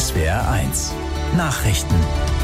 SWR1 Nachrichten.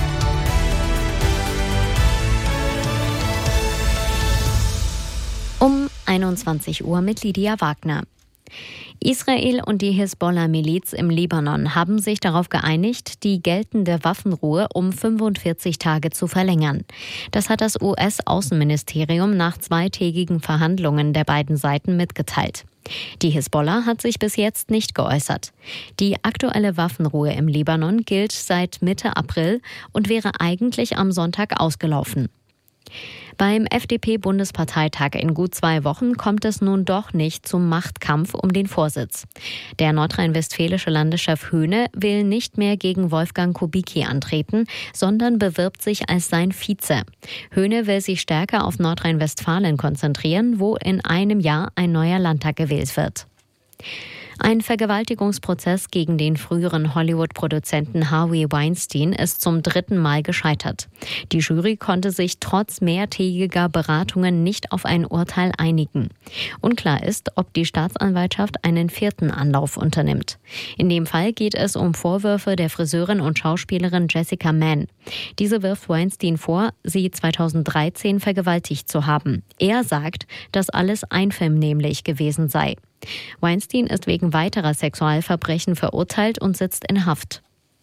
Um 21 Uhr mit Lydia Wagner. Israel und die Hisbollah-Miliz im Libanon haben sich darauf geeinigt, die geltende Waffenruhe um 45 Tage zu verlängern. Das hat das US-Außenministerium nach zweitägigen Verhandlungen der beiden Seiten mitgeteilt. Die Hisbollah hat sich bis jetzt nicht geäußert. Die aktuelle Waffenruhe im Libanon gilt seit Mitte April und wäre eigentlich am Sonntag ausgelaufen. Beim FDP-Bundesparteitag in gut 2 Wochen kommt es nun doch nicht zum Machtkampf um den Vorsitz. Der nordrhein-westfälische Landeschef Höhne will nicht mehr gegen Wolfgang Kubicki antreten, sondern bewirbt sich als sein Vize. Höhne will sich stärker auf Nordrhein-Westfalen konzentrieren, wo in einem Jahr ein neuer Landtag gewählt wird. Ein Vergewaltigungsprozess gegen den früheren Hollywood-Produzenten Harvey Weinstein ist zum 3. Mal gescheitert. Die Jury konnte sich trotz mehrtägiger Beratungen nicht auf ein Urteil einigen. Unklar ist, ob die Staatsanwaltschaft einen 4. Anlauf unternimmt. In dem Fall geht es um Vorwürfe der Friseurin und Schauspielerin Jessica Mann. Diese wirft Weinstein vor, sie 2013 vergewaltigt zu haben. Er sagt, dass alles einvernehmlich gewesen sei. Weinstein ist wegen weiterer Sexualverbrechen verurteilt und sitzt in Haft.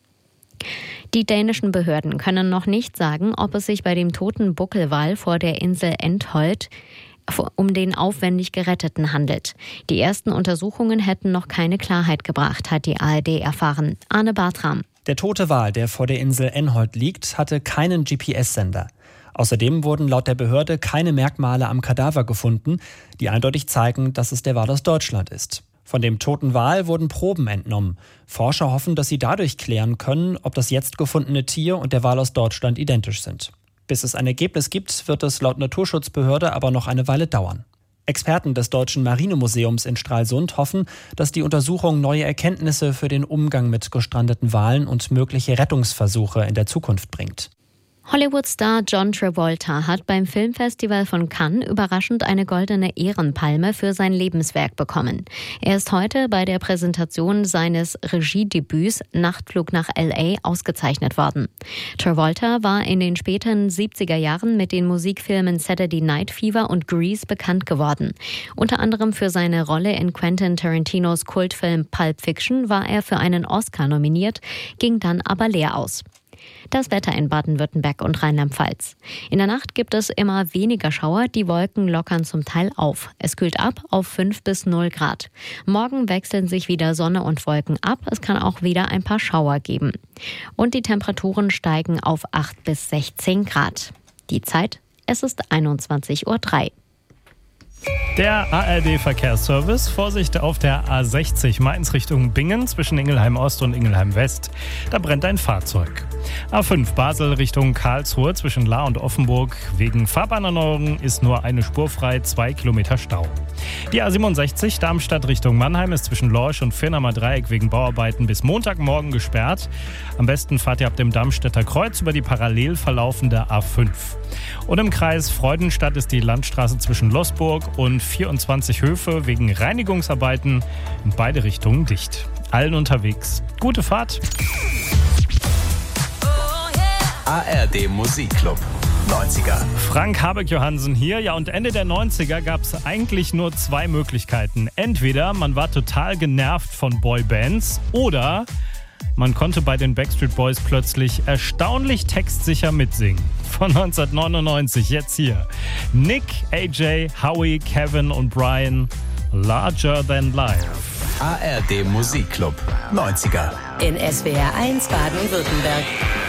Die dänischen Behörden können noch nicht sagen, ob es sich bei dem toten Buckelwal vor der Insel Endholt um den aufwendig Geretteten handelt. Die ersten Untersuchungen hätten noch keine Klarheit gebracht, hat die ARD erfahren. Arne Bartram. Der tote Wal, der vor der Insel Endholt liegt, hatte keinen GPS-Sender. Außerdem wurden laut der Behörde keine Merkmale am Kadaver gefunden, die eindeutig zeigen, dass es der Wal aus Deutschland ist. Von dem toten Wal wurden Proben entnommen. Forscher hoffen, dass sie dadurch klären können, ob das jetzt gefundene Tier und der Wal aus Deutschland identisch sind. Bis es ein Ergebnis gibt, wird es laut Naturschutzbehörde aber noch eine Weile dauern. Experten des Deutschen Marinemuseums in Stralsund hoffen, dass die Untersuchung neue Erkenntnisse für den Umgang mit gestrandeten Walen und mögliche Rettungsversuche in der Zukunft bringt. Hollywood-Star John Travolta hat beim Filmfestival von Cannes überraschend eine goldene Ehrenpalme für sein Lebenswerk bekommen. Er ist heute bei der Präsentation seines Regiedebüts Nachtflug nach L.A. ausgezeichnet worden. Travolta war in den späten 70er Jahren mit den Musikfilmen Saturday Night Fever und Grease bekannt geworden. Unter anderem für seine Rolle in Quentin Tarantinos Kultfilm Pulp Fiction war er für einen Oscar nominiert, ging dann aber leer aus. Das Wetter in Baden-Württemberg und Rheinland-Pfalz. In der Nacht gibt es immer weniger Schauer, die Wolken lockern zum Teil auf. Es kühlt ab auf 5 bis 0 Grad. Morgen wechseln sich wieder Sonne und Wolken ab. Es kann auch wieder ein paar Schauer geben. Und die Temperaturen steigen auf 8 bis 16 Grad. Die Zeit, es ist 21:03 Uhr. Der ARD-Verkehrsservice. Vorsicht auf der A60 Mainz Richtung Bingen zwischen Ingelheim Ost und Ingelheim West. Da brennt ein Fahrzeug. A5 Basel Richtung Karlsruhe zwischen Lahr und Offenburg. Wegen Fahrbahnerneuerung ist nur eine Spur frei, 2 Kilometer Stau. Die A67 Darmstadt Richtung Mannheim ist zwischen Lorsch und Firnamer Dreieck wegen Bauarbeiten bis Montagmorgen gesperrt. Am besten fahrt ihr ab dem Darmstädter Kreuz über die parallel verlaufende A5. Und im Kreis Freudenstadt ist die Landstraße zwischen Losburg und 24 Höfe wegen Reinigungsarbeiten in beide Richtungen dicht. Allen unterwegs gute Fahrt. ARD Musikclub 90er. Frank Habeck-Johansen hier. Ja, und Ende der 90er gab es eigentlich nur 2 Möglichkeiten. Entweder man war total genervt von Boybands oder man konnte bei den Backstreet Boys plötzlich erstaunlich textsicher mitsingen. Von 1999 jetzt hier. Nick, AJ, Howie, Kevin und Brian. Larger Than Life. ARD Musikclub 90er. In SWR1 Baden-Württemberg.